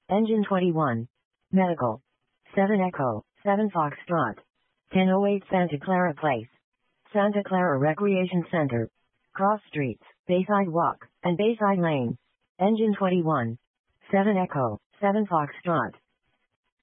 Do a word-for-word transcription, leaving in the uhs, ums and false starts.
Engine twenty-one. Medical. seven Echo, seven Foxtrot. ten oh eight Santa Clara Place. Santa Clara Recreation Center. Cross Streets, Bayside Walk, and Bayside Lane. Engine twenty-one. seven Echo, seven Foxtrot.